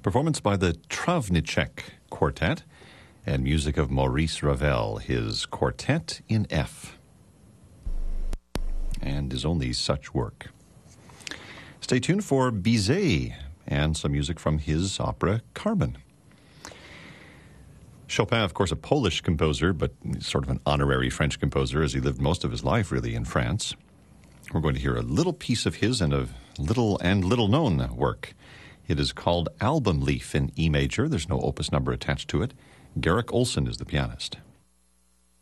Performance by the Travnicek Quartet and music of Maurice Ravel, his Quartet in F, and his only such work. Stay tuned for Bizet and some music from his opera Carmen. Chopin, of course, a Polish composer, but sort of an honorary French composer, as he lived most of his life, really, in France. We're going to hear a little piece of his and a little-known work. It is called Album Leaf in E major. There's no opus number attached to it. Garrick Olson is the pianist.